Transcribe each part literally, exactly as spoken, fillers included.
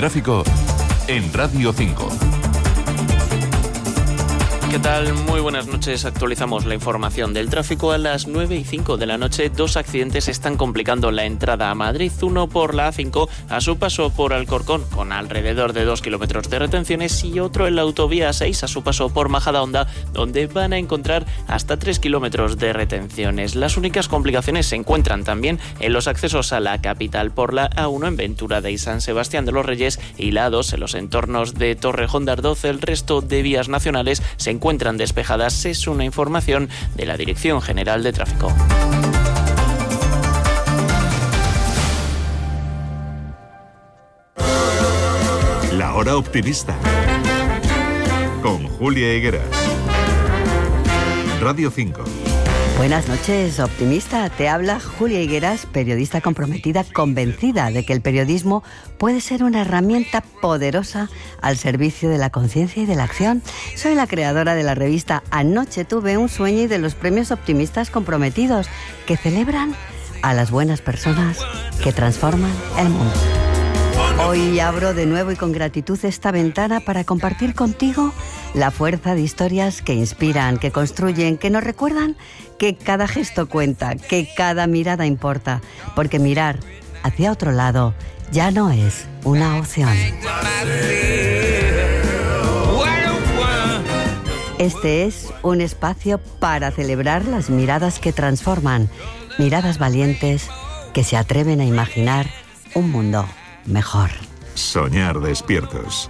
tráfico en Radio cinco. ¿Qué tal? Muy buenas noches. Actualizamos la información del tráfico a las nueve y cinco de la noche. Dos accidentes están complicando la entrada a Madrid. Uno por la A cinco a su paso por Alcorcón, con alrededor de dos kilómetros de retenciones, y otro en la autovía seis a su paso por Majadahonda, donde van a encontrar hasta tres kilómetros de retenciones. Las únicas complicaciones se encuentran también en los accesos a la capital por la A uno en Venturada y San Sebastián de los Reyes y la A dos en los entornos de Torrejón de Ardoz. El resto de vías nacionales se encuentran encuentran despejadas. Es una información de la Dirección General de Tráfico. La Hora Optimista con Julia Higueras. Radio cinco. Buenas noches, optimista. Te habla Julia Higueras, periodista comprometida, convencida de que el periodismo puede ser una herramienta poderosa al servicio de la conciencia y de la acción. Soy la creadora de la revista Anoche tuve un sueño y de los premios optimistas comprometidos, que celebran a las buenas personas que transforman el mundo. Hoy abro de nuevo y con gratitud esta ventana para compartir contigo la fuerza de historias que inspiran, que construyen, que nos recuerdan que cada gesto cuenta, que cada mirada importa, porque mirar hacia otro lado ya no es una opción. Este es un espacio para celebrar las miradas que transforman, miradas valientes que se atreven a imaginar un mundo mejor. Soñar despiertos.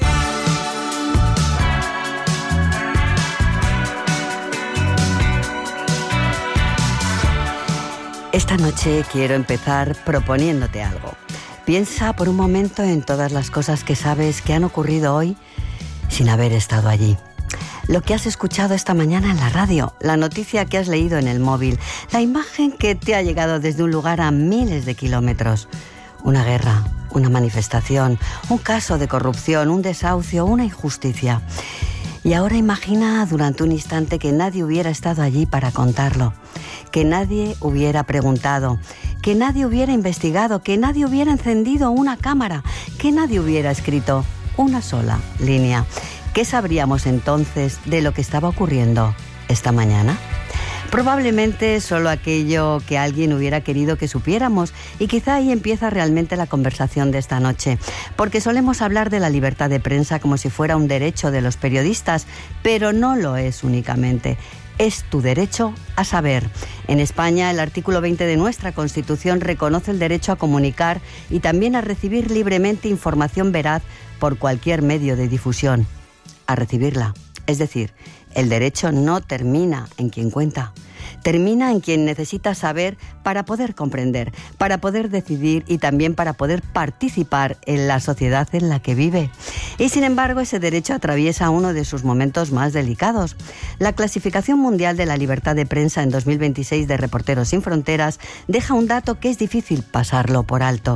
Esta noche quiero empezar proponiéndote algo. Piensa por un momento en todas las cosas que sabes que han ocurrido hoy sin haber estado allí. Lo que has escuchado esta mañana en la radio, la noticia que has leído en el móvil, la imagen que te ha llegado desde un lugar a miles de kilómetros. Una guerra, una manifestación, un caso de corrupción, un desahucio, una injusticia. Y ahora imagina durante un instante que nadie hubiera estado allí para contarlo, que nadie hubiera preguntado, que nadie hubiera investigado, que nadie hubiera encendido una cámara, que nadie hubiera escrito una sola línea. ¿Qué sabríamos entonces de lo que estaba ocurriendo esta mañana? Probablemente solo aquello que alguien hubiera querido que supiéramos, y quizá ahí empieza realmente la conversación de esta noche, porque solemos hablar de la libertad de prensa como si fuera un derecho de los periodistas, pero no lo es únicamente. Es tu derecho a saber. En España, el artículo veinte de nuestra Constitución reconoce el derecho a comunicar y también a recibir libremente información veraz por cualquier medio de difusión. A recibirla. Es decir, el derecho no termina en quien cuenta. Termina en quien necesita saber para poder comprender, para poder decidir y también para poder participar en la sociedad en la que vive. Y sin embargo, ese derecho atraviesa uno de sus momentos más delicados. La Clasificación Mundial de la Libertad de Prensa en dos mil veintiséis de Reporteros Sin Fronteras deja un dato que es difícil pasarlo por alto.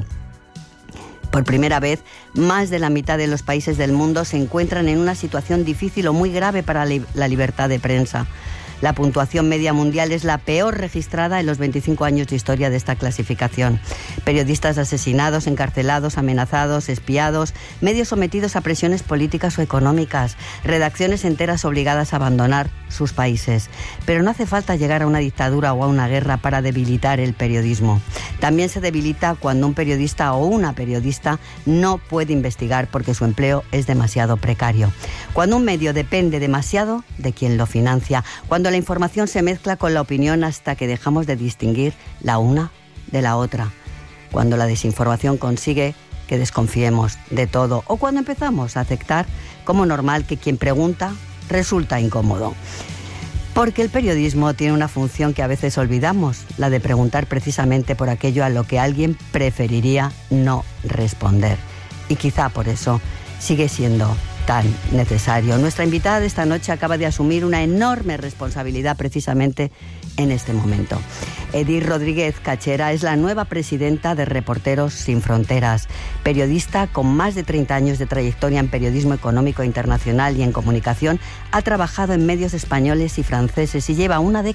Por primera vez, más de la mitad de los países del mundo se encuentran en una situación difícil o muy grave para la libertad de prensa. La puntuación media mundial es la peor registrada en los veinticinco años de historia de esta clasificación. Periodistas asesinados, encarcelados, amenazados, espiados, medios sometidos a presiones políticas o económicas, redacciones enteras obligadas a abandonar sus países. Pero no hace falta llegar a una dictadura o a una guerra para debilitar el periodismo. También se debilita cuando un periodista o una periodista no puede investigar porque su empleo es demasiado precario. Cuando un medio depende demasiado de quien lo financia. Cuando la información se mezcla con la opinión hasta que dejamos de distinguir la una de la otra. Cuando la desinformación consigue que desconfiemos de todo. O cuando empezamos a aceptar como normal que quien pregunta resulta incómodo. Porque el periodismo tiene una función que a veces olvidamos, la de preguntar precisamente por aquello a lo que alguien preferiría no responder. Y quizá por eso sigue siendo tan necesario. Nuestra invitada de esta noche acaba de asumir una enorme responsabilidad precisamente en este momento. Edith Rodríguez Cachera es la nueva presidenta de Reporteros Sin Fronteras, periodista con más de treinta años de trayectoria en periodismo económico internacional y en comunicación. Ha trabajado en medios españoles y franceses y lleva una década